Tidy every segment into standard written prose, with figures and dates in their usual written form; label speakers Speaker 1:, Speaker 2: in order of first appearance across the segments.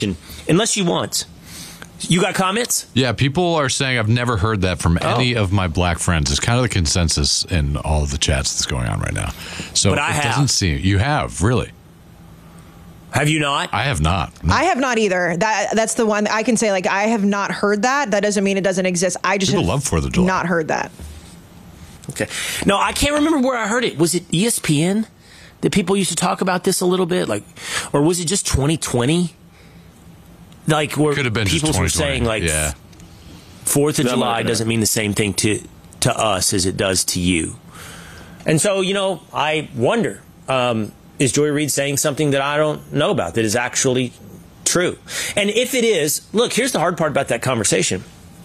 Speaker 1: unless you want. You got comments?
Speaker 2: Yeah, people are saying I've never heard that from any of my black friends. It's kind of the consensus in all of the chats that's going on right now. So
Speaker 1: but I have.
Speaker 2: Doesn't seem you have really.
Speaker 1: Have you not?
Speaker 2: I have not. No.
Speaker 3: I have not either. That's the one I can say. Like, I have not heard that. That doesn't mean it doesn't exist. I just
Speaker 2: people love 4th of July.
Speaker 3: Not heard that.
Speaker 1: Okay. No, I can't remember where I heard it. Was it ESPN that people used to talk about this a little bit, like, or was it just 2020? Like, where
Speaker 2: could have been
Speaker 1: people were saying, like, 4th of July doesn't mean the same thing to us as it does to you. And so, you know, I wonder, is Joy Reid saying something that I don't know about that is actually true? And if it is, look, here's the hard part about that conversation.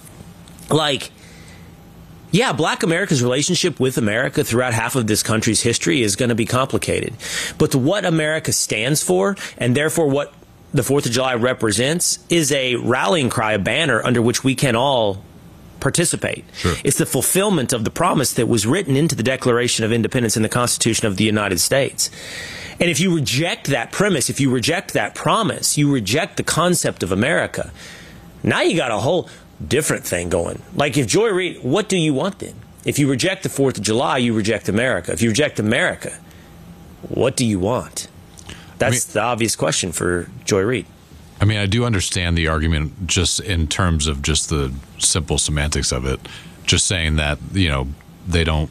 Speaker 1: Like, yeah, black America's relationship with America throughout half of this country's history is going to be complicated. But what America stands for, and therefore what the 4th of July represents, is a rallying cry, a banner under which we can all participate.
Speaker 2: Sure.
Speaker 1: It's the fulfillment of the promise that was written into the Declaration of Independence and the Constitution of the United States. And if you reject that premise, if you reject that promise, you reject the concept of America, now you got a whole different thing going. Like, if Joy Reid, what do you want then? If you reject the 4th of July, you reject America. If you reject America, what do you want? That's the obvious question for Joy Reid.
Speaker 2: I mean, I do understand the argument just in terms of just the simple semantics of it. Just saying that, you know, they don't,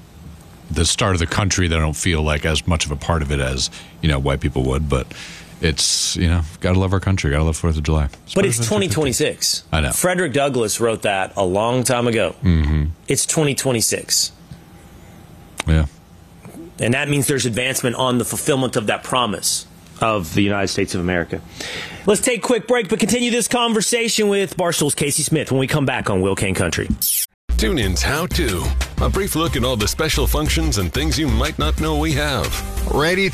Speaker 2: the start of the country, they don't feel like as much of a part of it as, you know, white people would. But it's, you know, got to love our country, got to love 4th of July.
Speaker 1: But it's 2026.
Speaker 2: I know.
Speaker 1: Frederick Douglass wrote that a long time ago.
Speaker 2: Mm-hmm.
Speaker 1: It's 2026.
Speaker 2: Yeah.
Speaker 1: And that means there's advancement on the fulfillment of that promise of the United States of America. Let's take a quick break, but continue this conversation with Barstool's Casey Smith when we come back on Will Kane Country.
Speaker 4: TuneIn's How To. A brief look at all the special functions and things you might not know we have.
Speaker 5: Ready